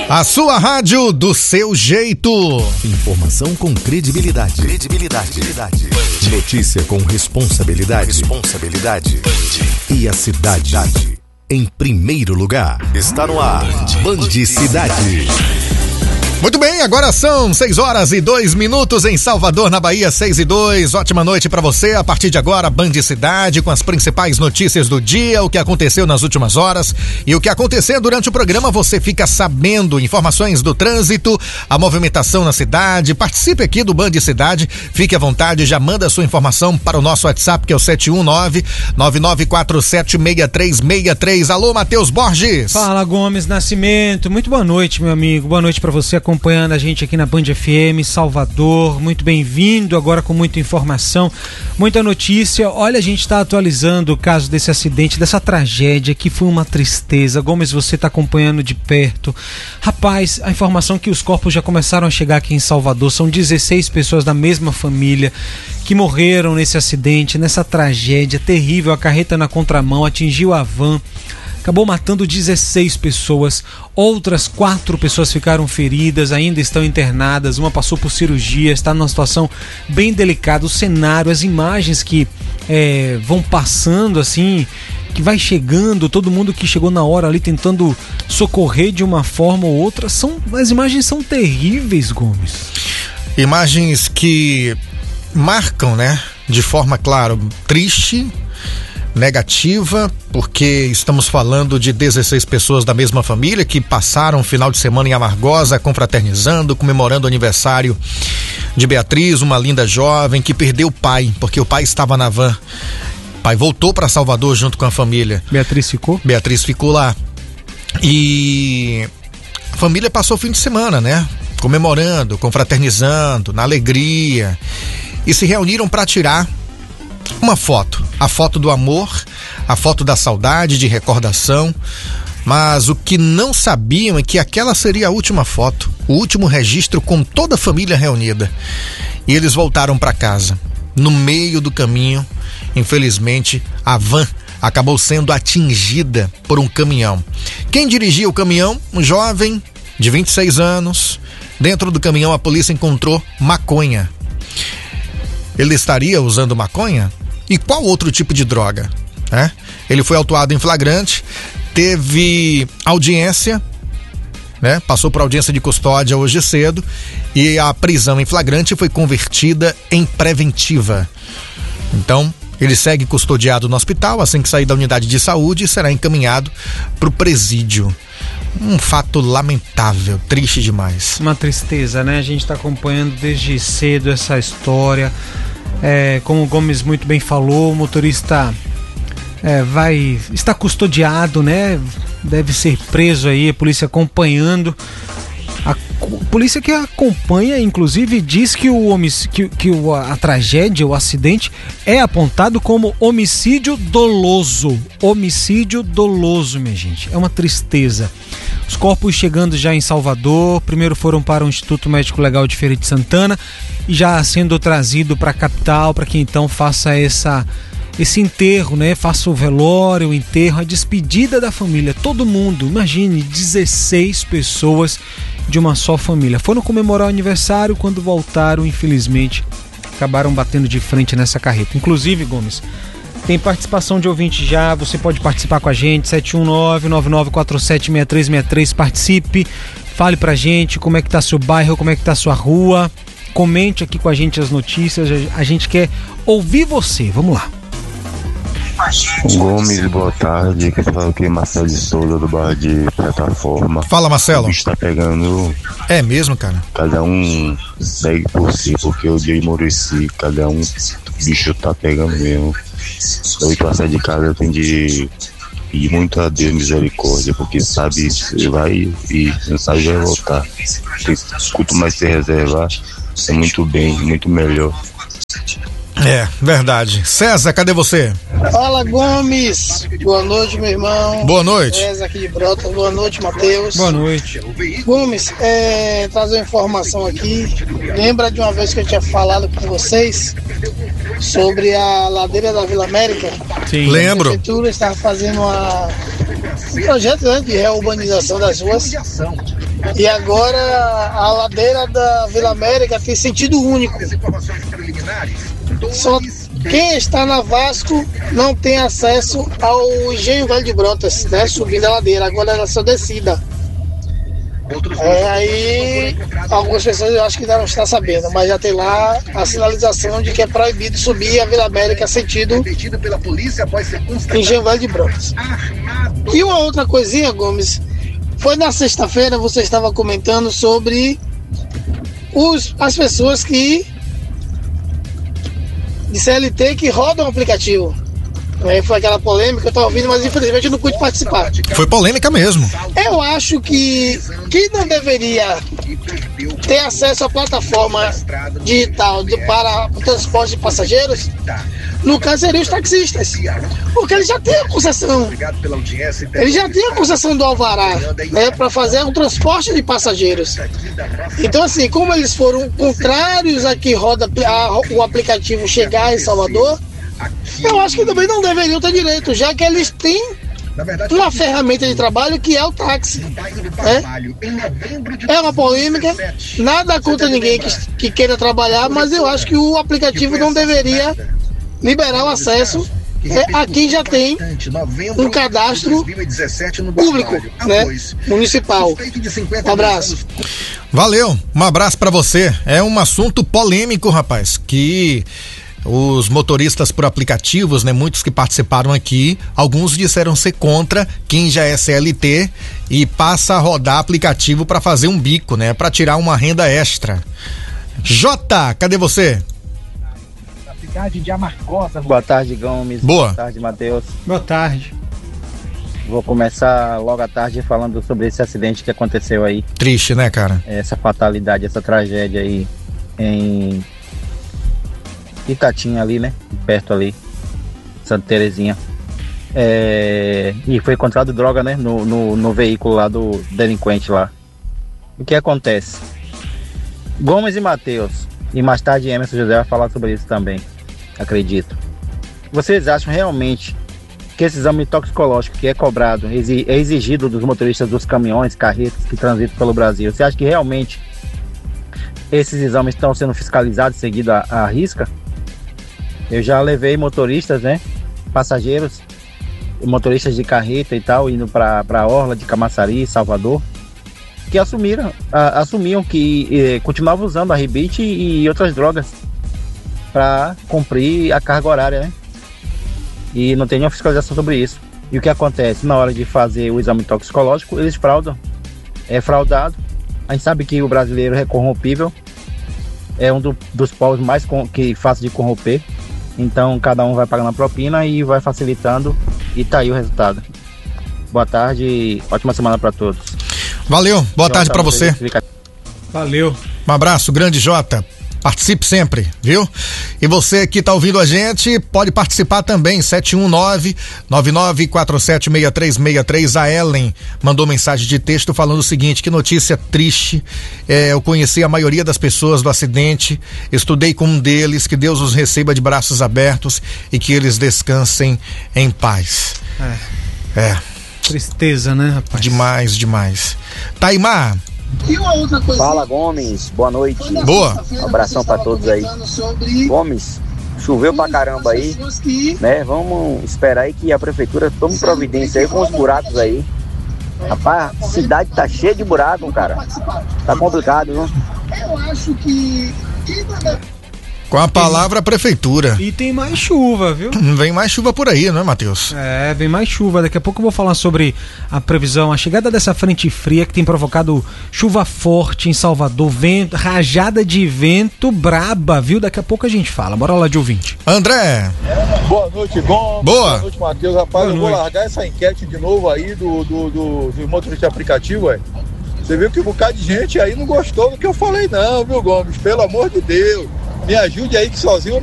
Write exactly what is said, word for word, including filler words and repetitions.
A sua rádio do seu jeito. Informação com credibilidade. Credibilidade. Notícia com responsabilidade. Responsabilidade. E a cidade em primeiro lugar. Está no ar. Band Cidade. Muito bem, agora são seis horas e dois minutos em Salvador, na Bahia, seis e dois. Ótima noite pra você. A partir de agora, Band Cidade, com as principais notícias do dia, o que aconteceu nas últimas horas e o que acontecer durante o programa, você fica sabendo. Informações do trânsito, a movimentação na cidade. Participe aqui do Band Cidade, fique à vontade, já manda a sua informação para o nosso WhatsApp, que é o sete um nove, nove nove quatro sete, seis três seis três. Alô, Matheus Borges. Fala, Gomes Nascimento. Muito boa noite, meu amigo. Boa noite pra você acompanhando a gente aqui na Band F M, Salvador. Muito bem-vindo, agora com muita informação, muita notícia. Olha, a gente está atualizando o caso desse acidente, dessa tragédia, que foi uma tristeza. Gomes, você está acompanhando de perto. Rapaz, a informação é que os corpos já começaram a chegar aqui em Salvador. São dezesseis pessoas da mesma família que morreram nesse acidente, nessa tragédia terrível. A carreta na contramão atingiu a van, acabou matando dezesseis pessoas, outras quatro pessoas ficaram feridas, ainda estão internadas, uma passou por cirurgia, está numa situação bem delicada. O cenário, as imagens que é, vão passando assim, que vai chegando, todo mundo que chegou na hora ali tentando socorrer de uma forma ou outra, são, as imagens são terríveis, Gomes. Imagens que marcam, né, de forma, claro, triste, negativa, porque estamos falando de dezesseis pessoas da mesma família que passaram o final de semana em Amargosa, confraternizando, comemorando o aniversário de Beatriz, uma linda jovem que perdeu o pai, porque o pai estava na van. O pai voltou para Salvador junto com a família. Beatriz ficou? Beatriz ficou lá. E a família passou o fim de semana, né? Comemorando, confraternizando, na alegria. E se reuniram para tirar uma foto, a foto do amor, a foto da saudade, de recordação. Mas o que não sabiam é que aquela seria a última foto, o último registro com toda a família reunida. E eles voltaram para casa. No meio do caminho, infelizmente, a van acabou sendo atingida por um caminhão. Quem dirigia o caminhão? Um jovem de vinte e seis anos. Dentro do caminhão a polícia encontrou maconha. Ele estaria usando maconha? E qual outro tipo de droga? É? Ele foi autuado em flagrante, teve audiência, né? Passou por audiência de custódia hoje cedo, e a prisão em flagrante foi convertida em preventiva. Então, ele segue custodiado no hospital. Assim que sair da unidade de saúde, será encaminhado para o presídio. Um fato lamentável, triste demais. Uma tristeza, né? A gente está acompanhando desde cedo essa história. É, como o Gomes muito bem falou, o motorista é, vai está custodiado, né? Deve ser preso aí, a polícia acompanhando. A, a polícia que acompanha, inclusive, diz que, o homic, que, que o, a tragédia, o acidente, é apontado como homicídio doloso. Homicídio doloso, minha gente. É uma tristeza. Os corpos chegando já em Salvador, primeiro foram para o Instituto Médico Legal de Feira de Santana e já sendo trazido para a capital, para que então faça essa, esse enterro, né? Faça o velório, o enterro, a despedida da família. Todo mundo, imagine, dezesseis pessoas de uma só família. Foram comemorar o aniversário, quando voltaram, infelizmente, acabaram batendo de frente nessa carreta. Inclusive, Gomes, tem participação de ouvinte já, você pode participar com a gente, sete um nove, nove nove quatro sete, seis três seis três, participe, fale pra gente como é que tá seu bairro, como é que tá sua rua, comente aqui com a gente as notícias, a gente quer ouvir você, vamos lá. Gomes, boa tarde, que fala aqui Marcelo de Souza do bairro de Plataforma. Fala, Marcelo. O bicho tá pegando. É mesmo, cara? Cada um segue por si, porque o dia de Murici, cada um, o bicho tá pegando mesmo. Eu que passar de casa eu tenho de pedir muito a Deus misericórdia, porque sabe, você vai e não sabe vai voltar. Quanto mais se reservar, é muito bem, muito melhor. É, verdade. César, cadê você? Fala, Gomes. Boa noite, meu irmão. Boa noite. César aqui de Brotas. Boa noite, Matheus. Boa noite. Gomes, é, trazer uma informação aqui. Lembra de uma vez que eu tinha falado com vocês sobre a ladeira da Vila América? Sim. Lembro. A prefeitura estava fazendo uma, um projeto, né, de reurbanização das ruas. E agora a ladeira da Vila América tem sentido único. Só quem está na Vasco não tem acesso ao Engenho Velho de Brotas, né, subindo a ladeira. Agora é só descida. É, aí algumas pessoas eu acho que não estão sabendo, mas já tem lá a sinalização de que é proibido subir a Vila América sentido Engenho Velho de Brotas. E uma outra coisinha, Gomes, foi na sexta-feira você estava comentando sobre os, as pessoas que de C L T que rodam o aplicativo. Aí foi aquela polêmica, eu estava ouvindo, mas infelizmente eu não pude participar. Foi polêmica mesmo. Eu acho que quem não deveria ter acesso à plataforma digital de, para o transporte de passageiros, no caso seriam os taxistas, porque eles já têm a concessão, eles já têm a concessão do alvará, né, para fazer um transporte de passageiros. Então assim, como eles foram contrários a que roda a, o aplicativo chegar em Salvador, eu acho que também não deveriam ter direito, já que eles têm uma ferramenta de trabalho que é o táxi. É, é uma polêmica, nada contra ninguém que, que queira trabalhar, mas eu acho que o aplicativo não deveria liberar o acesso é, a quem já tem um cadastro público, né, municipal. Um abraço. Valeu, um abraço pra você. É um assunto polêmico, rapaz, que os motoristas por aplicativos, né, muitos que participaram aqui, alguns disseram ser contra quem já é C L T e passa a rodar aplicativo para fazer um bico, né, para tirar uma renda extra. Jota, cadê você? Da cidade de Amargosa. Boa tarde, Gomes. Boa. Boa tarde, Matheus. Boa tarde. Vou começar logo à tarde falando sobre esse acidente que aconteceu aí. Triste, né, cara? Essa fatalidade, essa tragédia aí em Itatinha ali, né? Perto ali, Santa Terezinha. É... E foi encontrado droga, né? No, no, no veículo lá do delinquente lá. O que acontece? Gomes e Matheus, e mais tarde Emerson José vai falar sobre isso também, acredito. Vocês acham realmente que esse exame toxicológico que é cobrado, é exigido dos motoristas dos caminhões, carretas que transitam pelo Brasil, você acha que realmente esses exames estão sendo fiscalizados seguido à, à risca? Eu já levei motoristas, né, passageiros, motoristas de carreta e tal, indo para a Orla de Camaçari, Salvador, que assumiram, a, assumiam que eh, continuavam usando a rebite e, e outras drogas para cumprir a carga horária, né? E não tem nenhuma fiscalização sobre isso. E o que acontece? Na hora de fazer o exame toxicológico, eles fraudam. É fraudado. A gente sabe que o brasileiro é corrompível, é um do, dos povos mais com, que fácil de corromper. Então cada um vai pagando a propina e vai facilitando, e tá aí o resultado. Boa tarde e ótima semana para todos. Valeu, boa tarde para você. Valeu. Um abraço, grande Jota. Participe sempre, viu? E você que tá ouvindo a gente, pode participar também, sete um nove, nove nove quatro sete seis três seis três. A Ellen mandou mensagem de texto falando o seguinte: que notícia triste, é, eu conheci a maioria das pessoas do acidente, estudei com um deles, que Deus os receba de braços abertos e que eles descansem em paz. É. É. Tristeza, né, rapaz? Demais, demais. Taimar. Fala, Gomes, boa noite. Boa. Um abração pra todos aí. Gomes, choveu pra caramba aí, né? Vamos esperar aí que a prefeitura tome providência aí com os buracos aí. Rapaz, a cidade tá cheia de buraco, cara. Tá complicado, viu? Eu acho que Com a palavra prefeitura. E tem mais chuva, viu? Vem mais chuva por aí, não é, Matheus? É, vem mais chuva. Daqui a pouco eu vou falar sobre a previsão, a chegada dessa frente fria que tem provocado chuva forte em Salvador, vento, rajada de vento braba, viu? Daqui a pouco a gente fala. Bora lá de ouvinte. André. Boa noite, Gomes. Boa. Boa noite, Matheus. Rapaz, Boa eu noite. vou largar essa enquete de novo aí do, do, do, do motorista de aplicativo, ué. Você viu que um bocado de gente aí não gostou do que eu falei não, viu, Gomes? Pelo amor de Deus. Me ajude aí que sozinho